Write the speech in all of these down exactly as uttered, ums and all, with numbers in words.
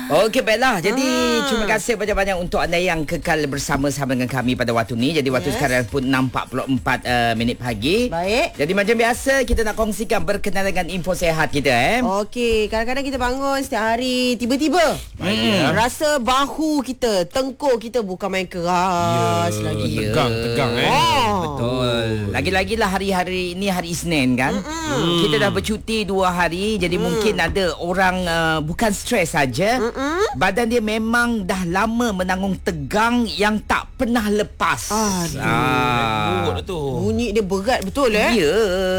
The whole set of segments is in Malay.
Okey, baiklah. Jadi Hmm. terima kasih banyak-banyak untuk anda yang kekal bersama-sama dengan kami pada waktu ni. Jadi waktu Yes. sekarang pun enam empat puluh empat uh, minit pagi. Baik. Jadi macam biasa kita nak kongsikan berkenaan dengan info sihat kita eh. Okey, kadang-kadang kita bangun setiap hari tiba-tiba Hmm. rasa bahu kita, tengkuk kita bukan main keras Ya, lagi. tegang, tegang eh. Oh. Betul. Lagi-lagi lah hari-hari ini hari Isnin kan. Mm-mm. Kita dah bercuti dua hari. Jadi mm. mungkin ada orang uh, bukan stres saja. Mm-mm. Badan dia memang dah lama menanggung tegang yang tak pernah lepas. Aduh. Ah. Buruk tu. Bunyi dia berat betul eh? Ya.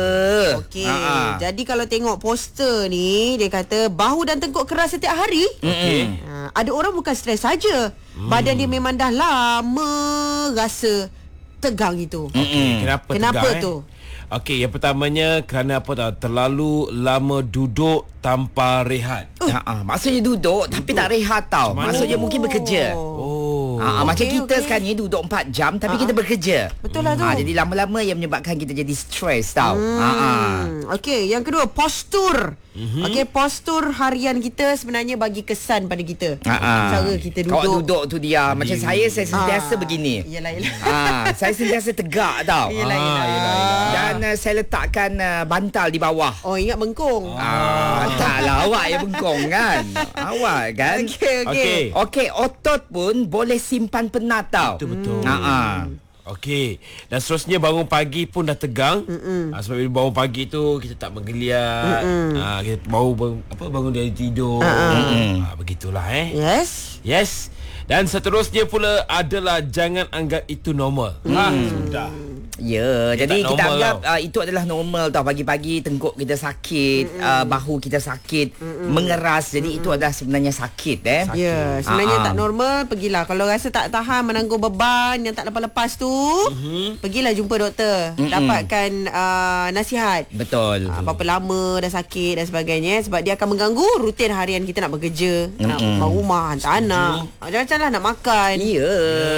Okey. Ha-ha. Jadi kalau tengok poster ni, dia kata bahu dan tengkuk keras setiap hari. Mm-mm. Ha, ada orang bukan stres saja. Hmm. Badan dia memang dah lama rasa tegang itu. Okay, kenapa Kenapa tegang, tu? Eh? Okey, yang pertamanya kerana apa tahu? Terlalu lama duduk tanpa rehat. Uh. Ha-ha. Maksudnya duduk, duduk tapi tak rehat tau. Macam mana? Maksudnya mungkin bekerja. Oh. Ha, Okey, macam kita okey. sekarang ni duduk empat jam tapi Ha-ha. kita bekerja. Betul lah tu. Ha, jadi lama-lama yang menyebabkan kita jadi stres tau. Hmm. Ha. Okey, yang kedua postur. Mm-hmm. Okey, postur harian kita sebenarnya bagi kesan pada kita. Ha. Cara kita duduk. Kau duduk tu dia. Macam saya saya sentiasa Ah. begini. Yelah, yelah. Ha, saya sentiasa tegak tau. Yelah, yelah, Ah, yelah. Dan uh, saya letakkan uh, bantal di bawah. Oh, ingat bengkung. Ah, taklah awak yang bengkong kan. Awak kan. Okey, okey. Okey. Okey, otot pun boleh simpan penat tau. Betul-betul. Ha ah. Okey. Dan seterusnya bangun pagi pun dah tegang. Ha, sebab bila bangun pagi tu kita tak bergeliat. Ha, kita baru bang, apa bangun dari tidur. Ha, begitulah eh. Yes. Yes. Dan seterusnya pula adalah jangan anggap itu normal. Ha, sudah. Ya, Dia jadi tak kita normal anggap tau. uh, itu adalah normal tau. Pagi-pagi tengkuk kita sakit, uh, bahu kita sakit, mengeras. Jadi itu adalah sebenarnya sakit eh. Sakit. Ya, sebenarnya Ah, ah. tak normal, pergilah. Kalau rasa tak tahan menanggung beban yang tak lepas-lepas tu, Mhm. pergilah jumpa doktor. Dapatkan uh, nasihat. Betul. Uh, berapa lama dah sakit dan sebagainya. Sebab dia akan mengganggu rutin harian kita nak bekerja, nak bangun rumah, hantar anak. Macam-macam lah nak makan. Ya.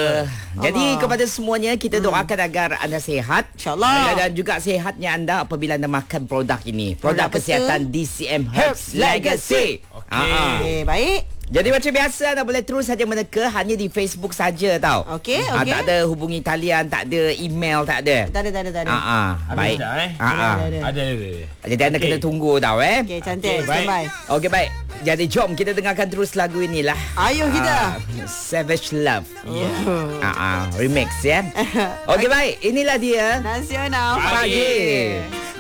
Jadi Allah. kepada semuanya kita doakan agar anda sihat. InsyaAllah. Dan, dan juga sihatnya anda apabila anda makan produk ini. Produk, Produk apa kesihatan tu? D C M Herbs Legacy. Okey. Ah, ah. Okay, baik. Jadi macam biasa anda boleh terus saja meneka hanya di Facebook saja tau. Okey, Ah, okey. tak ada hubungi talian, tak ada email, tak ada. Tak ada, tak ada, tak ada. Ah, ah. Baik. Ada, eh? Ah, ah. Ada, ada. Ada ada. Jadi anda Okey. kena tunggu tau eh. Okay, cantik. Okey, baik. Standby. Okey baik. Jadi jom kita dengarkan terus lagu inilah. Ayuh kita. Ah, Savage Love. Yeah. Ah, ah, remix ya. Okey baik. Inilah dia. Nasional Pagi. Pagi.